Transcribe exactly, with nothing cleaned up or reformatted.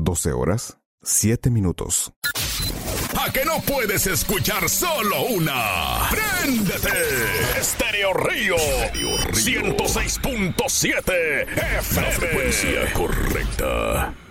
doce horas, siete minutos. ¿A que no puedes escuchar solo una? ¡Préndete! Estéreo Río, ciento seis punto siete F M. La frecuencia correcta.